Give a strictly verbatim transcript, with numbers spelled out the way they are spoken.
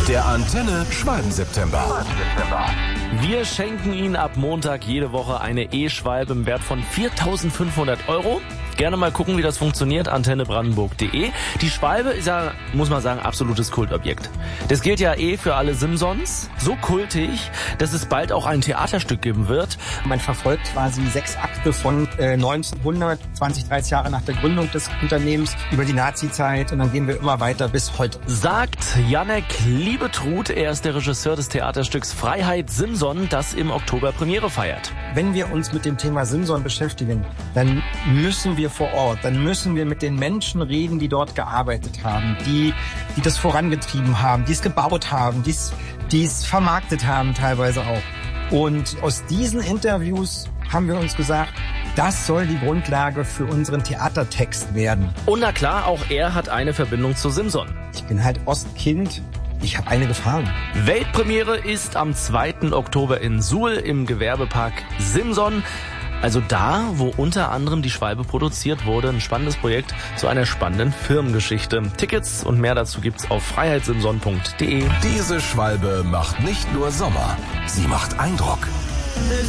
Der Antenne Schwalben-September. Wir schenken Ihnen ab Montag jede Woche eine E-Schwalbe im Wert von viertausendfünfhundert Euro. Gerne mal gucken, wie das funktioniert, antenne brandenburg punkt de. Die Schwalbe ist ja, muss man sagen, absolutes Kultobjekt. Das gilt ja eh für alle Simpsons. So kultig, dass es bald auch ein Theaterstück geben wird. Man verfolgt quasi sechs Akte von äh, neunzehnhundert, zwanzig, dreißig Jahre nach der Gründung des Unternehmens über die Nazi-Zeit und dann gehen wir immer weiter bis heute. Sagt Jannek Liebetrud, er ist der Regisseur des Theaterstücks Freiheit Simson, das im Oktober Premiere feiert. Wenn wir uns mit dem Thema Simson beschäftigen, dann müssen wir vor Ort, dann müssen wir mit den Menschen reden, die dort gearbeitet haben, die, die das vorangetrieben haben, die es gebaut haben, die es, die es vermarktet haben teilweise auch. Und aus diesen Interviews haben wir uns gesagt, das soll die Grundlage für unseren Theatertext werden. Und na klar, auch er hat eine Verbindung zu Simson. Ich bin halt Ostkind. Ich habe eine gefahren. Weltpremiere ist am zweiten Oktober in Suhl im Gewerbepark Simson. Also da, wo unter anderem die Schwalbe produziert wurde. Ein spannendes Projekt zu einer spannenden Firmengeschichte. Tickets und mehr dazu gibt's auf freiheit simson punkt de. Diese Schwalbe macht nicht nur Sommer, sie macht Eindruck.